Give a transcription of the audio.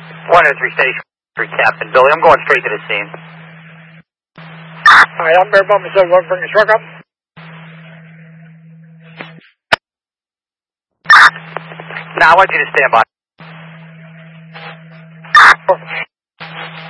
103 Station 3, Captain Billy. I'm going straight to the scene. Alright, I'm Bear Bummer 71, bring the truck up. Now I want you to stand by.